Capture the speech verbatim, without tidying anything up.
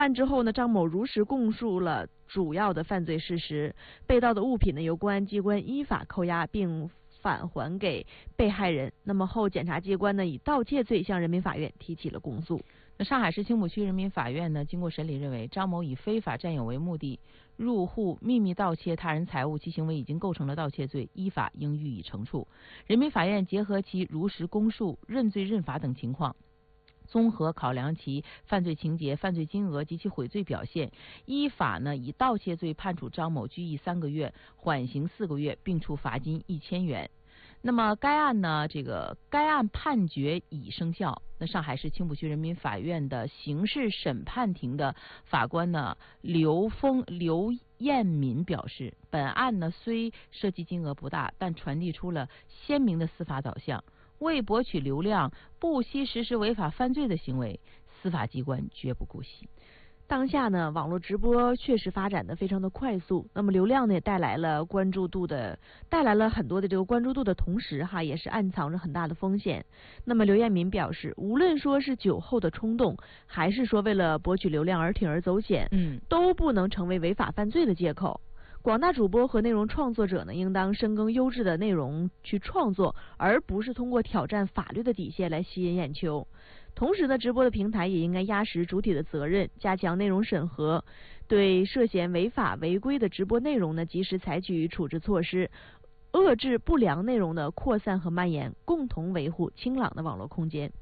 案之后呢，张某如实供述了主要的犯罪事实，被盗的物品呢由公安机关依法扣押并返还给被害人。那么后检察机关呢以盗窃罪向人民法院提起了公诉。 那上海市青浦区人民法院呢经过审理认为，张某以非法占有为目的入户秘密盗窃他人财物，其行为已经构成了盗窃罪，依法应予以惩处。人民法院结合其如实供述、认罪认罚等情况，综合考量其犯罪情节、犯罪金额及其悔罪表现，依法呢以盗窃罪判处张某拘役三个月，缓刑四个月，并处罚金一千元。那么该案呢，这个该案判决已生效。那上海市青浦区人民法院的刑事审判庭的法官呢刘峰刘彦民表示，本案呢虽涉及金额不大，但传递出了鲜明的司法导向，为博取流量，不惜实施违法犯罪的行为，司法机关绝不姑息。 当下呢，网络直播确实发展的非常的快速，那么流量呢也带来了关注度的，带来了很多的这个关注度的同时哈，也是暗藏着很大的风险。那么刘彦民表示，无论说是酒后的冲动，还是说为了博取流量而铤而走险， 嗯， 都不能成为违法犯罪的借口。广大主播和内容创作者呢，应当深耕优质的内容去创作，而不是通过挑战法律的底线来吸引眼球。同时呢，直播的平台也应该压实主体的责任，加强内容审核，对涉嫌违法违规的直播内容呢，及时采取处置措施，遏制不良内容的扩散和蔓延，共同维护清朗的网络空间。